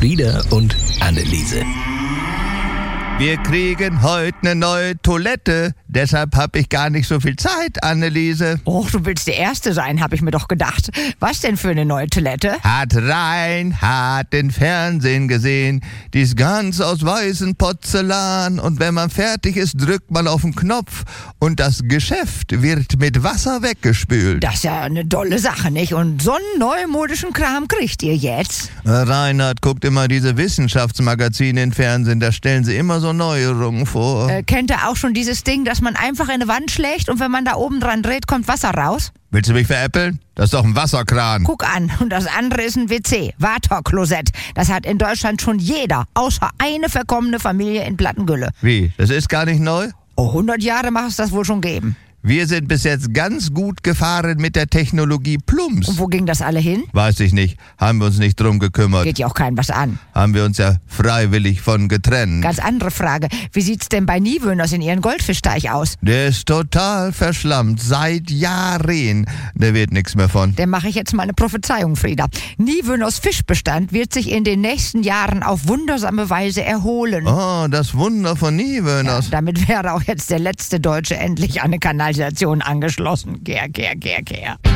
Frieda und Anneliese. Wir kriegen heute eine neue Toilette, deshalb habe ich gar nicht so viel Zeit, Anneliese. Oh, du willst die Erste sein, habe ich mir doch gedacht. Was denn für eine neue Toilette? Hat den Fernsehen gesehen, die ist ganz aus weißem Porzellan und wenn man fertig ist, drückt man auf den Knopf und das Geschäft wird mit Wasser weggespült. Das ist ja eine dolle Sache, nicht? Und so einen neumodischen Kram kriegt ihr jetzt? Reinhard guckt immer diese Wissenschaftsmagazine im Fernsehen, da stellen sie immer so Neuerungen vor. Kennt ihr auch schon dieses Ding, dass man einfach in eine Wand schlägt und wenn man da oben dran dreht, kommt Wasser raus? Willst du mich veräppeln? Das ist doch ein Wasserkran. Guck an, und das andere ist ein WC, Waterklosett. Das hat in Deutschland schon jeder, außer eine verkommene Familie in Plattengülle. Wie? Das ist gar nicht neu? Oh, 100 Jahre mag es das wohl schon geben. Wir sind bis jetzt ganz gut gefahren mit der Technologie Plumps. Und wo ging das alle hin? Weiß ich nicht. Haben wir uns nicht drum gekümmert. Geht ja auch keinem was an. Haben wir uns ja freiwillig von getrennt. Ganz andere Frage. Wie sieht's denn bei Niewöhners in ihren Goldfischteich aus? Der ist total verschlammt. Seit Jahren. Der wird nichts mehr von. Dann mache ich jetzt mal eine Prophezeiung, Frieda. Niewöhners Fischbestand wird sich in den nächsten Jahren auf wundersame Weise erholen. Oh, das Wunder von Niewöhners. Ja, damit wäre auch jetzt der letzte Deutsche endlich an eine Kanalisation angeschlossen. Kehr.